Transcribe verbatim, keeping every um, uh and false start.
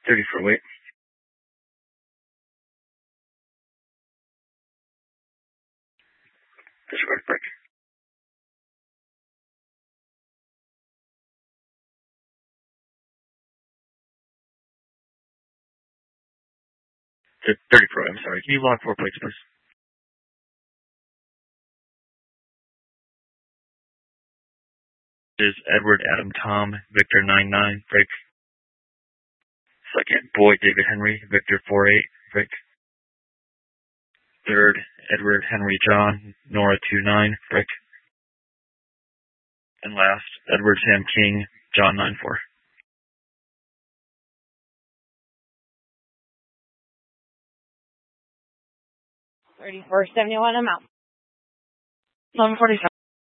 thirty for weight. Disregard break. thirty for weight, I'm sorry. Can you log four plates, please? Is Edward Adam Tom, Victor nine nine, Vic. Second, Boyd David Henry, Victor four eight, Vic. Third, Edward Henry John, Nora two nine, Vic. And last, Edward Sam King, John nine four. thirty-four seventy-one, I'm out. eleven forty-seven.